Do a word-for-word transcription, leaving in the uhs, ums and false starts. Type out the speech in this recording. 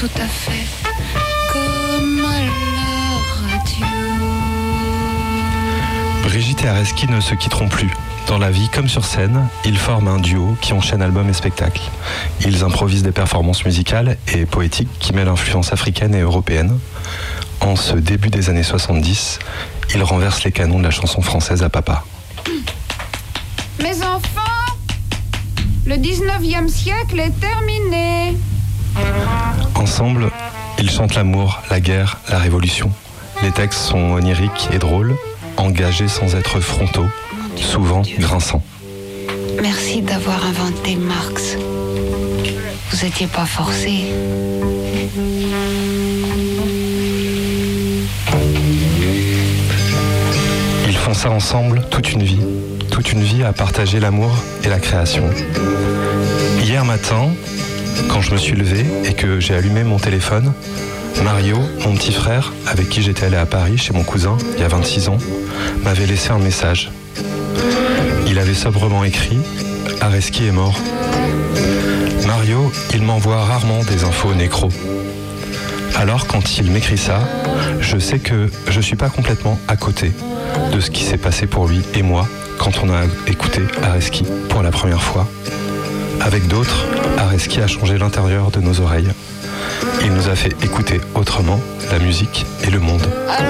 tout à fait comme à la radio. Brigitte et Areski ne se quitteront plus. Dans la vie comme sur scène, ils forment un duo qui enchaîne albums et spectacles. Ils improvisent des performances musicales et poétiques qui mêlent influences africaines et européennes. En ce début des années soixante-dix, ils renversent les canons de la chanson française à papa. Mes enfants, le dix-neuvième siècle est terminé. Ensemble, ils chantent l'amour, la guerre, la révolution. Les textes sont oniriques et drôles, engagés sans être frontaux, souvent grinçants. Merci d'avoir inventé Marx. Vous étiez pas forcé. Ils font ça ensemble toute une vie, toute une vie à partager l'amour et la création. Hier matin, quand je me suis levé et que j'ai allumé mon téléphone, Mario, mon petit frère, avec qui j'étais allé à Paris chez mon cousin il y a vingt-six ans, m'avait laissé un message. Il avait sobrement écrit « Areski est mort ». Mario, il m'envoie rarement des infos nécro. Alors quand il m'écrit ça, je sais que je suis pas complètement à côté de ce qui s'est passé pour lui et moi quand on a écouté Areski pour la première fois. Avec d'autres, Areski a changé l'intérieur de nos oreilles. Il nous a fait écouter autrement la musique et le monde.